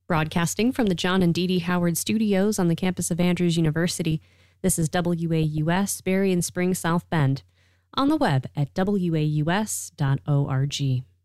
Broadcasting from the John and Dee Dee Howard Studios on the campus of Andrews University, this is WAUS, Berrien Springs, South Bend, on the web at waus.org.